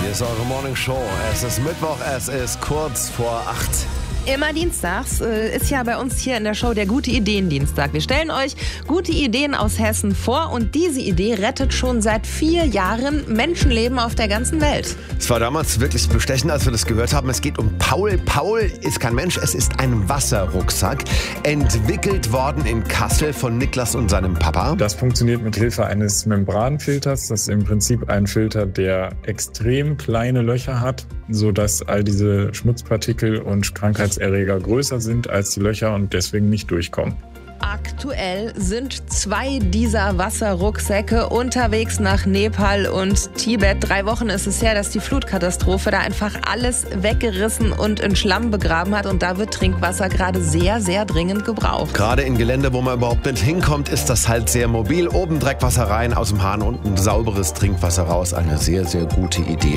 Hier ist eure Morning Show. Es ist Mittwoch, es ist kurz vor 8. Immer dienstags ist ja bei uns hier in der Show der Gute-Ideen-Dienstag. Wir stellen euch gute Ideen aus Hessen vor und diese Idee rettet schon seit 4 Jahren Menschenleben auf der ganzen Welt. Es war damals wirklich bestechend, als wir das gehört haben. Es geht um Paul. Paul ist kein Mensch, es ist ein Wasserrucksack. Entwickelt worden in Kassel von Niklas und seinem Papa. Das funktioniert mit Hilfe eines Membranfilters. Das ist im Prinzip ein Filter, der extrem kleine Löcher hat, sodass all diese Schmutzpartikel und Krankheitserreger größer sind als die Löcher und deswegen nicht durchkommen. Aktuell sind 2 dieser Wasserrucksäcke unterwegs nach Nepal und Tibet. 3 Wochen ist es her, dass die Flutkatastrophe da einfach alles weggerissen und in Schlamm begraben hat. Und da wird Trinkwasser gerade sehr, sehr dringend gebraucht. Gerade in Gelände, wo man überhaupt nicht hinkommt, ist das halt sehr mobil. Oben Dreckwasser rein, aus dem Hahn unten sauberes Trinkwasser raus. Eine sehr, sehr gute Idee.